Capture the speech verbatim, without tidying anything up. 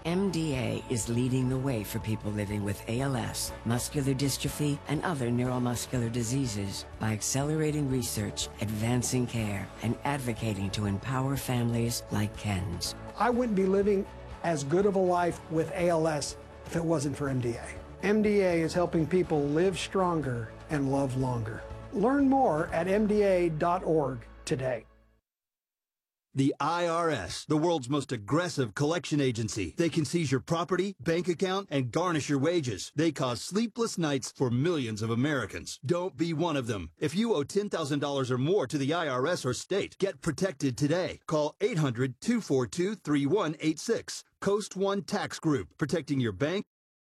M D A is leading the way for people living with A L S, muscular dystrophy, and other neuromuscular diseases by accelerating research, advancing care, and advocating to empower families like Ken's. I wouldn't be living as good of a life with A L S if it wasn't for M D A. M D A is helping people live stronger and love longer. Learn more at M D A dot org today. The I R S, the world's most aggressive collection agency. They can seize your property, bank account, and garnish your wages. They cause sleepless nights for millions of Americans. Don't be one of them. If you owe ten thousand dollars or more to the I R S or state, get protected today. Call eight hundred, two four two, three one eight six. Coast One Tax Group, protecting your bank,